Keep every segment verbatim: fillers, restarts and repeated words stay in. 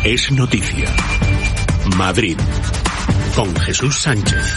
Es noticia. Madrid, con Jesús Sánchez.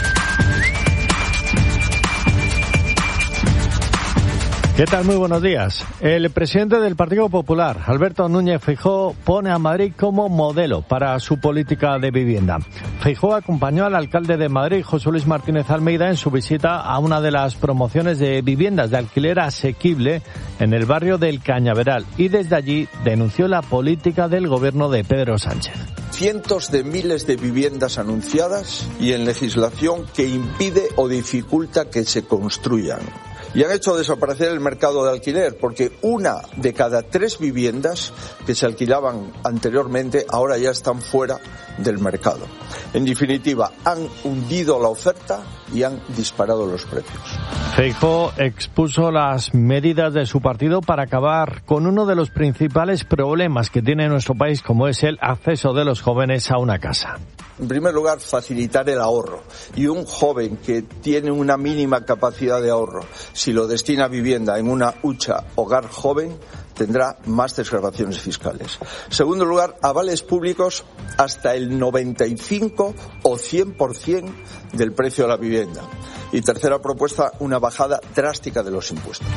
¿Qué tal? Muy buenos días. El presidente del Partido Popular, Alberto Núñez Feijóo, pone a Madrid como modelo para su política de vivienda. Feijóo acompañó al alcalde de Madrid, José Luis Martínez Almeida, en su visita a una de las promociones de viviendas de alquiler asequible en el barrio del Cañaveral y desde allí denunció la política del gobierno de Pedro Sánchez. Cientos de miles de viviendas anunciadas y en legislación que impide o dificulta que se construyan. Y han hecho desaparecer el mercado de alquiler, porque una de cada tres viviendas que se alquilaban anteriormente ahora ya están fuera del mercado. En definitiva, han hundido la oferta y han disparado los precios. Feijóo expuso las medidas de su partido para acabar con uno de los principales problemas que tiene nuestro país, como es el acceso de los jóvenes a una casa. En primer lugar, facilitar el ahorro. Y un joven que tiene una mínima capacidad de ahorro, si lo destina a vivienda en una hucha hogar joven, tendrá más desgravaciones fiscales. En segundo lugar, avales públicos hasta el noventa y cinco o cien por ciento del precio de la vivienda. Y tercera propuesta, una bajada drástica de los impuestos.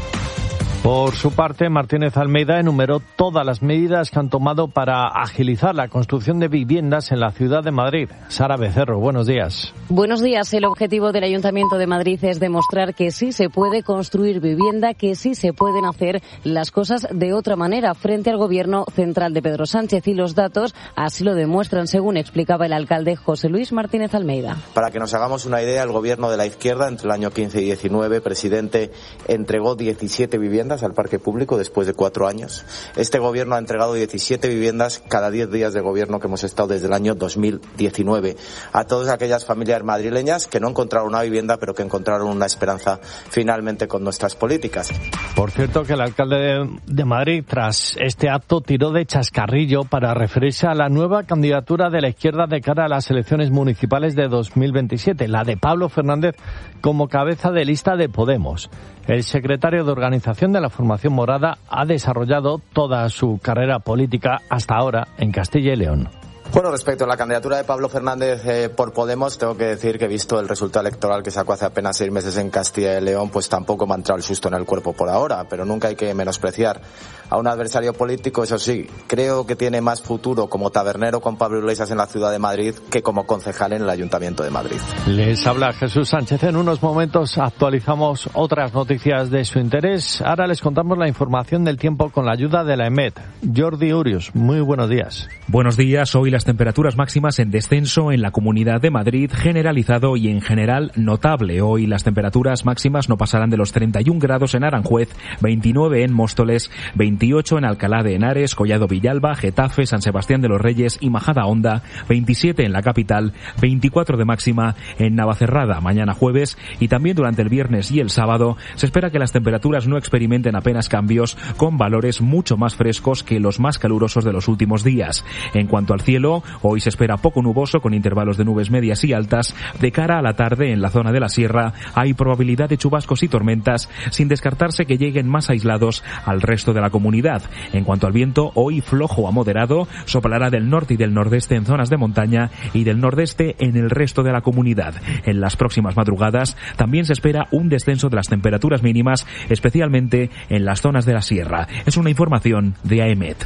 Por su parte, Martínez Almeida enumeró todas las medidas que han tomado para agilizar la construcción de viviendas en la ciudad de Madrid. Sara Becerro, buenos días. Buenos días. El objetivo del Ayuntamiento de Madrid es demostrar que sí se puede construir vivienda, que sí se pueden hacer las cosas de otra manera frente al gobierno central de Pedro Sánchez. Y los datos así lo demuestran, según explicaba el alcalde José Luis Martínez Almeida. Para que nos hagamos una idea, el gobierno de la izquierda, entre el año quince y diecinueve, presidente, entregó diecisiete viviendas al parque público después de cuatro años. Este gobierno ha entregado diecisiete viviendas cada diez días de gobierno que hemos estado desde el año dos mil diecinueve a todas aquellas familias madrileñas que no encontraron una vivienda pero que encontraron una esperanza finalmente con nuestras políticas. Por cierto, que el alcalde de, de Madrid, tras este acto, tiró de chascarrillo para referirse a la nueva candidatura de la izquierda de cara a las elecciones municipales de dos mil veintisiete, la de Pablo Fernández como cabeza de lista de Podemos. El secretario de organización de la formación morada ha desarrollado toda su carrera política hasta ahora en Castilla y León. Bueno, respecto a la candidatura de Pablo Fernández eh, por Podemos, tengo que decir que, visto el resultado electoral que sacó hace apenas seis meses en Castilla y León, pues tampoco me ha entrado el susto en el cuerpo por ahora, pero nunca hay que menospreciar a un adversario político. Eso sí, creo que tiene más futuro como tabernero con Pablo Iglesias en la ciudad de Madrid que como concejal en el Ayuntamiento de Madrid. Les habla Jesús Sánchez. En unos momentos actualizamos otras noticias de su interés. Ahora les contamos la información del tiempo con la ayuda de la EMET. Jordi Urius, muy buenos días. Buenos días. Hoy las temperaturas máximas en descenso en la Comunidad de Madrid, generalizado y en general notable. Hoy las temperaturas máximas no pasarán de los treinta y un grados en Aranjuez, veintinueve en Móstoles, veintiocho en Alcalá de Henares, Collado Villalba, Getafe, San Sebastián de los Reyes y Majadahonda, veintisiete en la capital, veinticuatro de máxima en Navacerrada mañana jueves, y también durante el viernes y el sábado se espera que las temperaturas no experimenten apenas cambios, con valores mucho más frescos que los más calurosos de los últimos días. En cuanto al cielo, hoy se espera poco nuboso con intervalos de nubes medias y altas. De cara a la tarde en la zona de la sierra hay probabilidad de chubascos y tormentas, sin descartarse que lleguen más aislados al resto de la comunidad. En cuanto al viento, hoy flojo a moderado, soplará del norte y del nordeste en zonas de montaña y del nordeste en el resto de la comunidad. En las próximas madrugadas también se espera un descenso de las temperaturas mínimas, especialmente en las zonas de la sierra. Es una información de AEMET.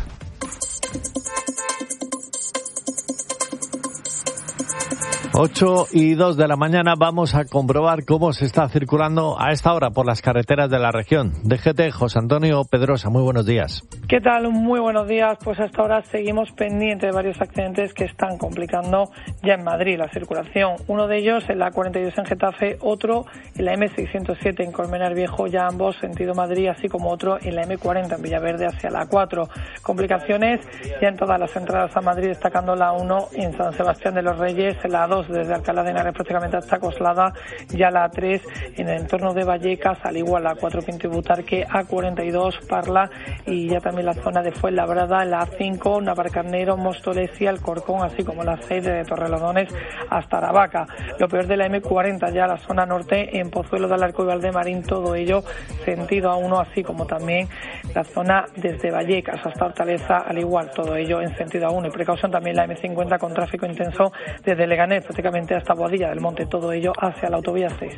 Ocho y dos de la mañana vamos a comprobar cómo se está circulando a esta hora por las carreteras de la región. D G T, José Antonio Pedrosa, muy buenos días. ¿Qué tal? Muy buenos días. Pues hasta ahora seguimos pendientes de varios accidentes que están complicando ya en Madrid la circulación. Uno de ellos en la cuarenta y dos en Getafe, otro en la eme seiscientos siete en Colmenar Viejo, ya ambos sentido Madrid, así como otro en la eme cuarenta en Villaverde hacia la cuatro. Complicaciones ya en todas las entradas a Madrid, destacando la uno en San Sebastián de los Reyes, la dos desde Alcalá de Henares prácticamente hasta Coslada, ya la tres en el entorno de Vallecas, al igual la cuatro Pinto y Butarque, a cuarenta y dos Parla, y ya también también la zona de Fuenlabrada, la A cinco, Navarcarnero, Mostolesia, Alcorcón, así como la seis de Torrelodones hasta Aravaca. Lo peor de la eme cuarenta, ya la zona norte en Pozuelo de Alarco y Valdemarín, todo ello sentido A uno, así como también la zona desde Vallecas hasta Hortaleza, al igual, todo ello en sentido A uno. Y precaución también la eme cincuenta con tráfico intenso desde Leganés prácticamente hasta Boadilla del Monte, todo ello hacia la autovía seis.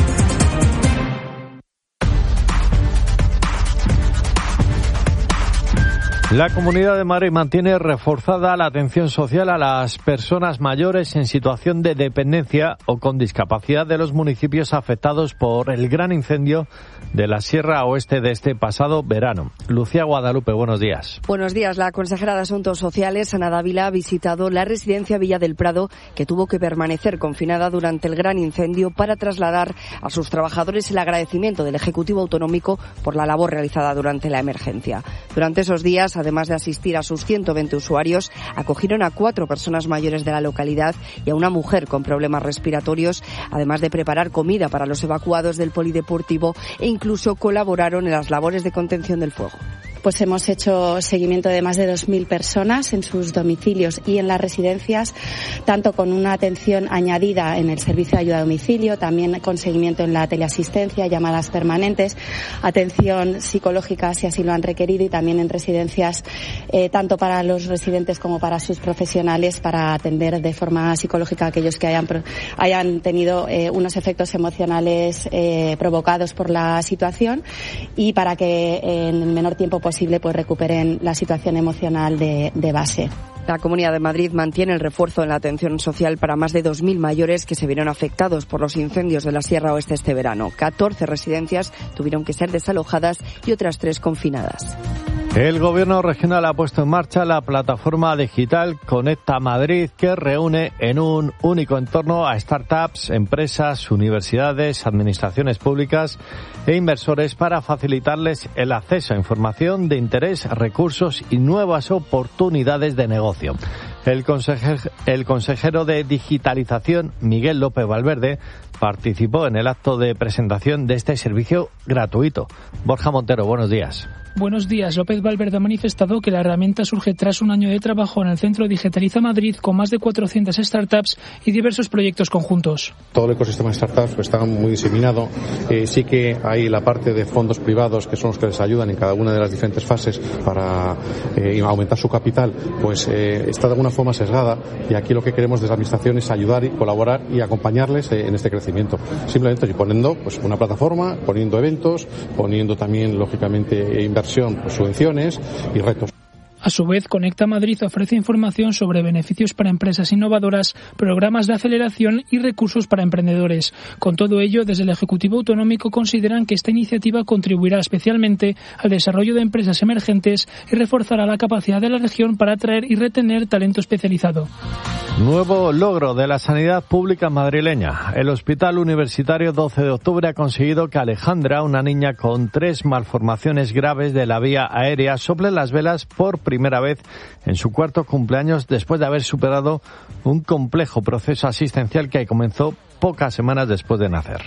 La Comunidad de Madrid mantiene reforzada la atención social a las personas mayores en situación de dependencia o con discapacidad de los municipios afectados por el gran incendio de la Sierra Oeste de este pasado verano. Lucía Guadalupe, buenos días. Buenos días. La consejera de Asuntos Sociales, Ana Dávila, ha visitado la residencia Villa del Prado, que tuvo que permanecer confinada durante el gran incendio, para trasladar a sus trabajadores el agradecimiento del Ejecutivo Autonómico por la labor realizada durante la emergencia. Durante esos días, además de asistir a sus ciento veinte usuarios, acogieron a cuatro personas mayores de la localidad y a una mujer con problemas respiratorios, además de preparar comida para los evacuados del polideportivo, e incluso colaboraron en las labores de contención del fuego. Pues hemos hecho seguimiento de más de dos mil personas en sus domicilios y en las residencias, tanto con una atención añadida en el servicio de ayuda a domicilio, también con seguimiento en la teleasistencia, llamadas permanentes, atención psicológica si así lo han requerido, y también en residencias, eh, tanto para los residentes como para sus profesionales, para atender de forma psicológica a aquellos que hayan, hayan tenido eh, unos efectos emocionales eh, provocados por la situación, y para que en el menor tiempo posible pues recuperen la situación emocional de, de base. La Comunidad de Madrid mantiene el refuerzo en la atención social para más de dos mil mayores que se vieron afectados por los incendios de la Sierra Oeste este verano. catorce residencias tuvieron que ser desalojadas y otras tres confinadas. El Gobierno regional ha puesto en marcha la plataforma digital Conecta Madrid, que reúne en un único entorno a startups, empresas, universidades, administraciones públicas e inversores para facilitarles el acceso a información de interés, recursos y nuevas oportunidades de negocio. El consejero, el consejero de Digitalización, Miguel López Valverde, participó en el acto de presentación de este servicio gratuito. Borja Montero, buenos días. Buenos días. López Valverde ha manifestado que la herramienta surge tras un año de trabajo en el Centro Digitaliza Madrid, con más de cuatrocientas startups y diversos proyectos conjuntos. Todo el ecosistema de startups está muy diseminado. Eh, sí que hay la parte de fondos privados, que son los que les ayudan en cada una de las diferentes fases para eh, aumentar su capital, pues eh, está de alguna forma sesgada, y aquí lo que queremos desde la administración es ayudar y colaborar y acompañarles eh, en este crecimiento. Simplemente poniendo pues una plataforma, poniendo eventos, poniendo también lógicamente inversión, pues, subvenciones y retos. A su vez, Conecta Madrid ofrece información sobre beneficios para empresas innovadoras, programas de aceleración y recursos para emprendedores. Con todo ello, desde el Ejecutivo Autonómico consideran que esta iniciativa contribuirá especialmente al desarrollo de empresas emergentes y reforzará la capacidad de la región para atraer y retener talento especializado. Nuevo logro de la sanidad pública madrileña. El Hospital Universitario doce de octubre ha conseguido que Alejandra, una niña con tres malformaciones graves de la vía aérea, sople las velas por primera vez en su cuarto cumpleaños, después de haber superado un complejo proceso asistencial que comenzó pocas semanas después de nacer.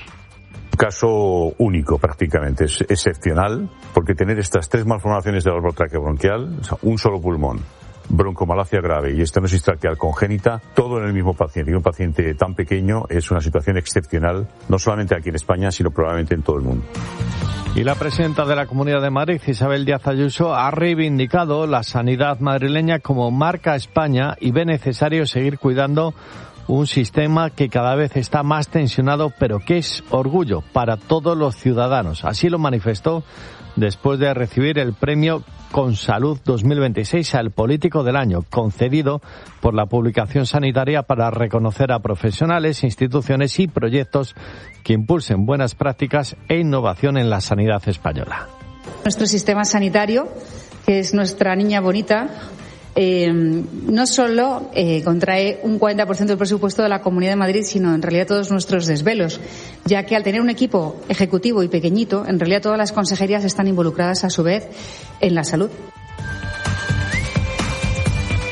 Caso único prácticamente, es excepcional, porque tener estas tres malformaciones del árbol traqueobronquial, o sea, un solo pulmón, broncomalacia grave y estenosis traqueal congénita, todo en el mismo paciente, y un paciente tan pequeño, es una situación excepcional, no solamente aquí en España, sino probablemente en todo el mundo. Y la presidenta de la Comunidad de Madrid, Isabel Díaz Ayuso, ha reivindicado la sanidad madrileña como marca España y ve necesario seguir cuidando un sistema que cada vez está más tensionado, pero que es orgullo para todos los ciudadanos. Así lo manifestó después de recibir el premio Consalud dos mil veintiséis al Político del Año, concedido por la Publicación Sanitaria para reconocer a profesionales, instituciones y proyectos que impulsen buenas prácticas e innovación en la sanidad española. Nuestro sistema sanitario, que es nuestra niña bonita, Eh, no solo eh, contrae un cuarenta por ciento del presupuesto de la Comunidad de Madrid, sino en realidad todos nuestros desvelos, ya que al tener un equipo ejecutivo y pequeñito, en realidad todas las consejerías están involucradas a su vez en la salud.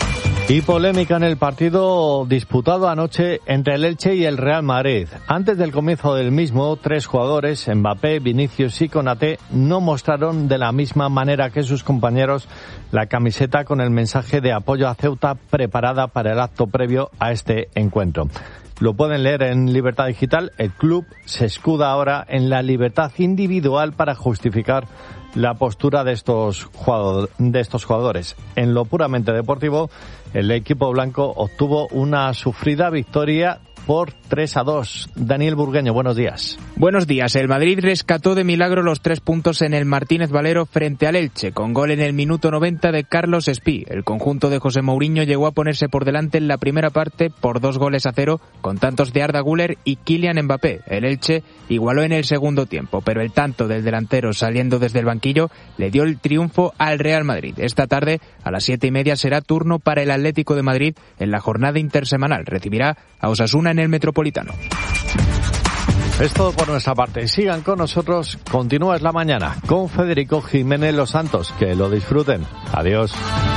Y polémica en el partido disputado anoche entre el Elche y el Real Madrid. Antes del comienzo del mismo, tres jugadores, Mbappé, Vinicius y Konaté, no mostraron de la misma manera que sus compañeros la camiseta con el mensaje de apoyo a Ceuta preparada para el acto previo a este encuentro. Lo pueden leer en Libertad Digital. El club se escuda ahora en la libertad individual para justificar la postura de estos jugadores, de estos jugadores. En lo puramente deportivo, el equipo blanco obtuvo una sufrida victoria por tres a dos. Daniel Burgueño, buenos días. Buenos días. El Madrid rescató de milagro los tres puntos en el Martínez Valero frente al Elche, con gol en el minuto noventa de Carlos Espí. El conjunto de José Mourinho llegó a ponerse por delante en la primera parte por dos goles a cero, con tantos de Arda Güler y Kylian Mbappé. El Elche igualó en el segundo tiempo, pero el tanto del delantero saliendo desde el banquillo le dio el triunfo al Real Madrid. Esta tarde, a las siete y media, será turno para el Atlético de Madrid en la jornada intersemanal. Recibirá a Osasuna en el Metropolitano. Es todo por nuestra parte. Sigan con nosotros. Continúa Es la Mañana con Federico Jiménez Los Santos. Que lo disfruten. Adiós.